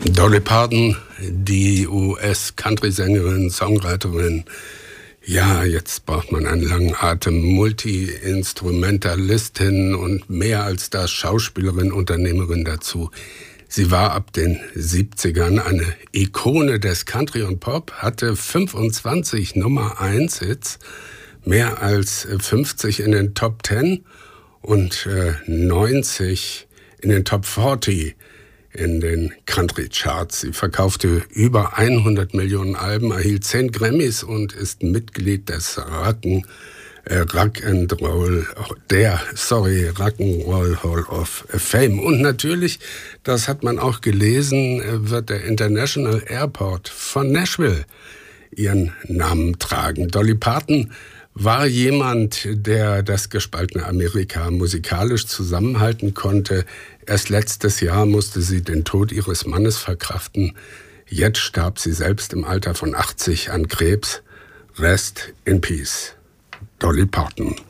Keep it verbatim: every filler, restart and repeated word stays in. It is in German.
Dolly Parton, die U S-Country-Sängerin, Songwriterin. Ja, jetzt braucht man einen langen Atem. Multi-Instrumentalistin und mehr als das Schauspielerin, Unternehmerin dazu. Sie war ab den siebzigern eine Ikone des Country und Pop, hatte fünfundzwanzig Nummer eins Hits, mehr als fünfzig in den Top zehn und äh, neunzig in den Top vierzig in den Country-Charts. Sie verkaufte über hundert Millionen Alben, erhielt zehn Grammys und ist Mitglied des Rock'n, äh, Rock'n'Roll, der, sorry, Rock'n'Roll Hall of Fame. Und natürlich, das hat man auch gelesen, wird der International Airport von Nashville ihren Namen tragen. Dolly Parton war jemand, der das gespaltene Amerika musikalisch zusammenhalten konnte. Erst letztes Jahr musste sie den Tod ihres Mannes verkraften. Jetzt starb sie selbst im Alter von achtzig an Krebs. Rest in Peace. Dolly Parton.